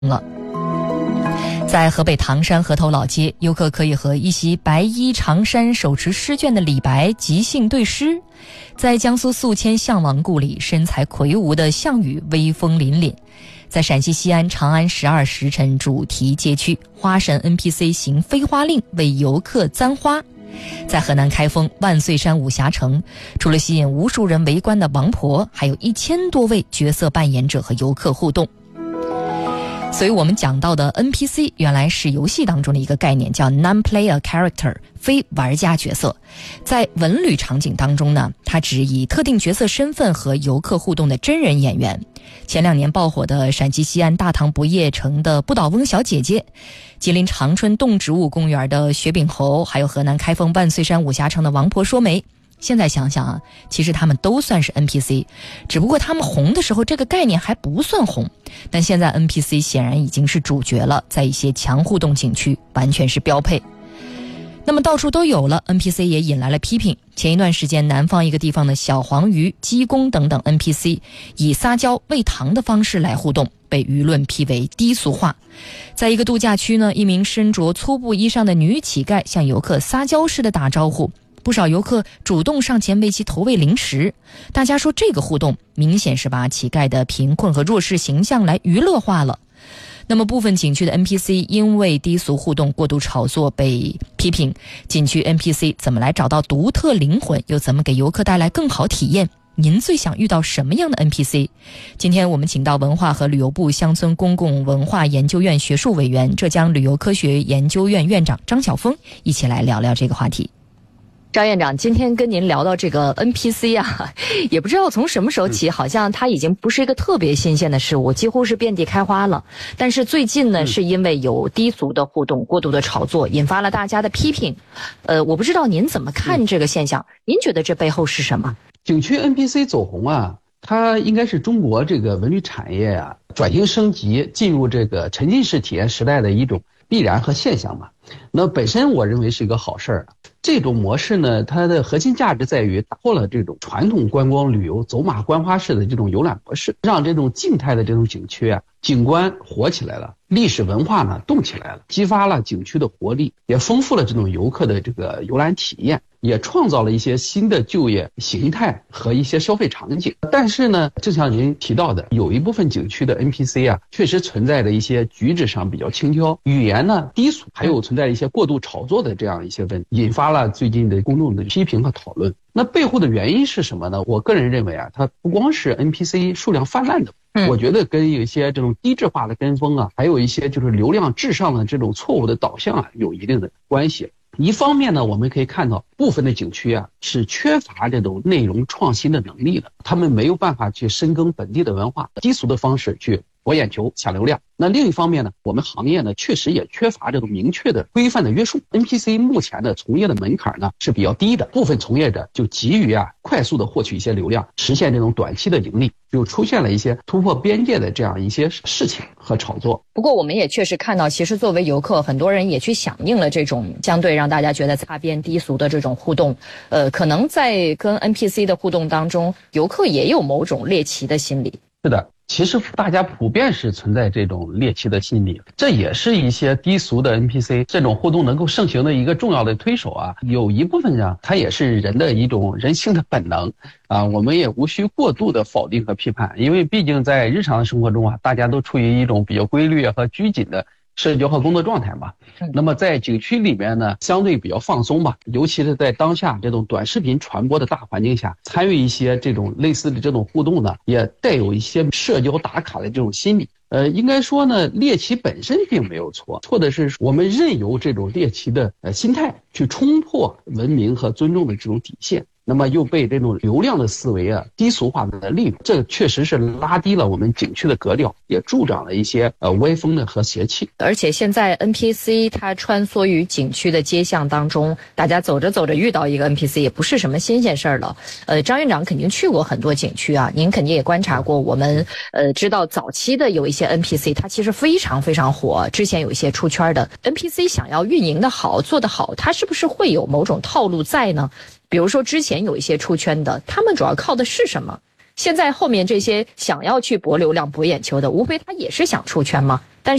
了。在河北唐山河头老街，游客可以和一袭白衣长衫手持诗卷的李白即兴对诗。在江苏宿迁项王故里，身材魁梧的项羽威风凛凛。在陕西西安长安12时辰主题街区，花神 NPC 行飞花令为游客簪花。在河南开封万岁山武侠城，除了吸引无数人围观的王婆，还有1000多位角色扮演者和游客互动。所以我们讲到的 NPC 原来是游戏当中的一个概念，叫 non-player character， 非玩家角色。在文旅场景当中呢，它指以特定角色身份和游客互动的真人演员。前2年爆火的陕西西安大唐不夜城的不倒翁小姐姐，吉林长春动植物公园的雪柄猴，还有河南开封万岁山武侠城的王婆说媒，现在想想啊，其实他们都算是 NPC， 只不过他们红的时候这个概念还不算红，但现在 NPC 显然已经是主角了，在一些强互动景区完全是标配。那么到处都有了 NPC 也引来了批评。前一段时间南方一个地方的小黄鱼、鸡公等等 NPC 以撒娇喂糖的方式来互动，被舆论批为低俗化。在一个度假区呢，一名身着粗布衣裳的女乞丐向游客撒娇似的打招呼，不少游客主动上前为其投喂零食。大家说这个互动明显是把乞丐的贫困和弱势形象来娱乐化了。那么部分景区的 NPC 因为低俗互动过度炒作被批评，景区 NPC 怎么来找到独特灵魂，又怎么给游客带来更好体验？您最想遇到什么样的 NPC？ 今天我们请到文化和旅游部乡村公共文化研究院学术委员、浙江旅游科学研究院院长张晓峰一起来聊聊这个话题。张院长，今天跟您聊到这个 NPC 啊，也不知道从什么时候起，好像它已经不是一个特别新鲜的事物，几乎是遍地开花了。但是最近呢，是因为有低俗的互动、过度的炒作，引发了大家的批评。我不知道您怎么看这个现象？您觉得这背后是什么？ 景区 NPC 走红啊，它应该是中国这个文旅产业啊转型升级、进入这个沉浸式体验时代的一种必然和现象嘛。那本身我认为是一个好事儿。这种模式呢，它的核心价值在于打破了这种传统观光旅游走马观花式的这种游览模式，让这种静态的这种景区啊，景观活起来了，历史文化呢动起来了，激发了景区的活力，也丰富了这种游客的这个游览体验，也创造了一些新的就业形态和一些消费场景。但是呢，就像您提到的，有一部分景区的 NPC 啊，确实存在着一些举止上比较轻佻，语言呢低俗，还有存在一些过度炒作的这样一些问题，引发了最近的公众的批评和讨论。那背后的原因是什么呢？我个人认为啊，它不光是 NPC 数量泛滥的，我觉得跟有一些这种低质化的跟风啊，还有一些就是流量至上的这种错误的导向啊，有一定的关系。一方面呢，我们可以看到部分的景区啊是缺乏这种内容创新的能力的，他们没有办法去深耕本地的文化，低俗的方式去博眼球、抢流量。那另一方面呢，我们行业呢确实也缺乏这种明确的规范的约束。NPC 目前的从业的门槛呢是比较低的，部分从业者就急于快速的获取一些流量，实现这种短期的盈利，就出现了一些突破边界的这样一些事情和炒作。 不过我们也确实看到，其实作为游客，很多人也去响应了这种相对让大家觉得擦边低俗的这种互动。可能在跟 NPC 的互动当中，游客也有某种猎奇的心理。 是的，其实大家普遍是存在这种猎奇的心理，这也是一些低俗的 NPC 这种互动能够盛行的一个重要的推手啊。有一部分呢，它也是人的一种人性的本能啊，我们也无需过度的否定和批判，因为毕竟在日常生活中啊，大家都处于一种比较规律和拘谨的社交和工作状态嘛。那么在景区里面呢，相对比较放松吧，尤其是在当下这种短视频传播的大环境下，参与一些这种类似的这种互动呢，也带有一些社交打卡的这种心理。应该说呢，猎奇本身并没有错，错的是我们任由这种猎奇的心态去冲破文明和尊重的这种底线。那么又被这种流量的思维啊低俗化的利用，这确实是拉低了我们景区的格调，也助长了一些歪风的和邪气。 而且现在 NPC 它穿梭于景区的街巷当中，大家走着走着遇到一个 NPC 也不是什么新鲜事儿了。张院长肯定去过很多景区啊，您肯定也观察过，我们知道早期的有一些 NPC 它其实非常非常火，之前有一些出圈的 NPC 想要运营的好做得好，它是不是会有某种套路在呢？比如说之前有一些出圈的，他们主要靠的是什么？ 现在后面这些想要去博流量、博眼球的，无非他也是想出圈嘛。